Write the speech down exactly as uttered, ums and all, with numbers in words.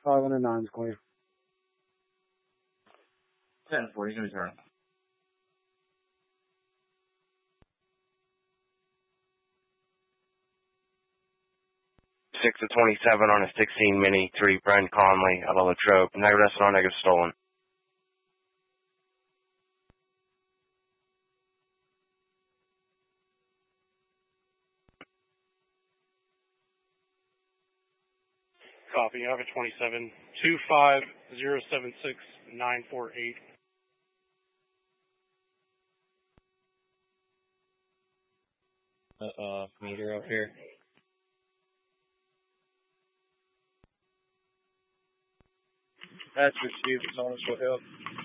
five hundred nine is clear. ten four, you can return. six to twenty-seven on a sixteen Mini three, Brent Conley, out of Latrobe. Negative decimal, negative stolen. Copy. You have a twenty-seven two five zero seven six nine four eight. Uh, meter up here. That's received. Someone will help.